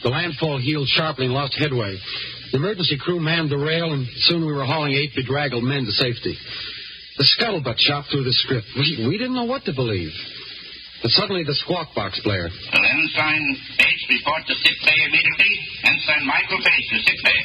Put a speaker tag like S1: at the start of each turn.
S1: The landfall heeled sharply and lost headway. The emergency crew manned the rail, and soon we were hauling 8 bedraggled men to safety. The scuttlebutt shot through the script. We didn't know what to believe. But suddenly the squawk box blared.
S2: Will Ensign Bates report to sick bay immediately? Ensign Michael Bates to sick bay.